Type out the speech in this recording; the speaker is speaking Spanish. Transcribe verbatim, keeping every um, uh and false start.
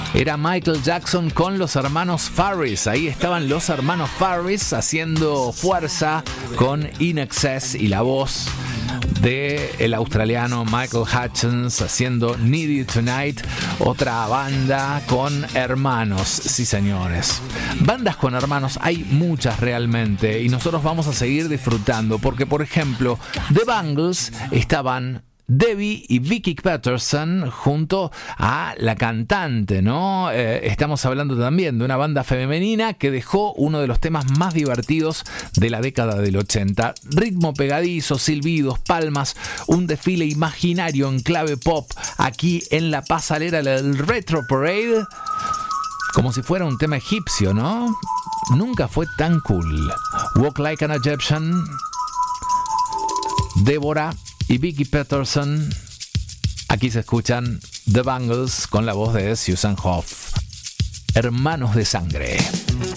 Era Michael Jackson con los hermanos Farris. Ahí estaban los hermanos Farris haciendo fuerza con In Excess y la voz de el australiano Michael Hutchence haciendo Need You Tonight. Otra banda con hermanos, sí señores. Bandas con hermanos hay muchas realmente y nosotros vamos a seguir disfrutando porque, por ejemplo, The Bangles estaban Debbie y Vicky Peterson junto a la cantante, ¿no? Eh, estamos hablando también de una banda femenina que dejó uno de los temas más divertidos de la década del ochenta. Ritmo pegadizo, silbidos, palmas, un desfile imaginario en clave pop aquí en la pasarela del Retro Parade. Como si fuera un tema egipcio, ¿no? Nunca fue tan cool. Walk Like an Egyptian, Débora y Vicky Peterson. Aquí se escuchan The Bangles con la voz de Susan Hoff. Hermanos de sangre.